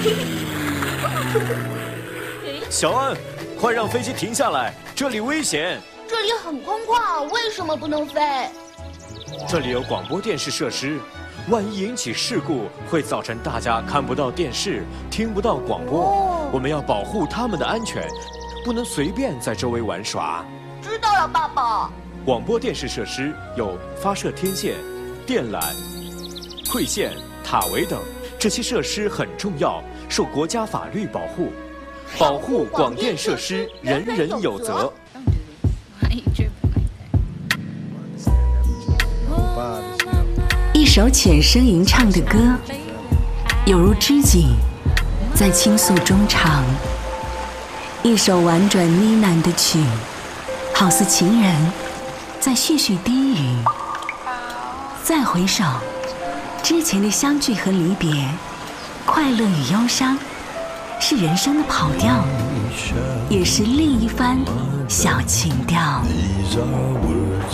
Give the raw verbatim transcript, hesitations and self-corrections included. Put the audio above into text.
小安，快让飞机停下来，这里危险。 这里很空旷，为什么不能飞？ 这里有广播电视设施，万一引起事故，会造成大家看不到电视，听不到广播。哦、我们要保护他们的安全，不能随便在周围玩耍。 知道了，爸爸。 广播电视设施有发射天线、电缆、馈线、塔围等，这些设施很重要，受国家法律保护。保护广电设施，人人有责。 一首浅声吟唱的歌，有如知己在倾诉衷肠；一首婉转呢喃的曲，好似情人在絮絮低语。再回首，之前的相聚和离别，快乐与忧伤，是人生的跑调，也是另一番小情调。